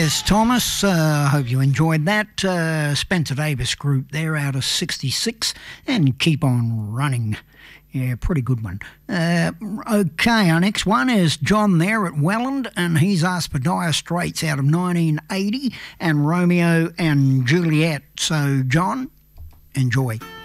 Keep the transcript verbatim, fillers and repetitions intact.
Yes, Thomas, I uh, hope you enjoyed that. Uh, Spencer Davis Group, they're out of sixty-six and Keep On Running. Yeah, pretty good one. Uh, okay, our next one is John there at Welland, and he's asked for Dire Straits out of nineteen eighty and Romeo and Juliet. So, John, enjoy.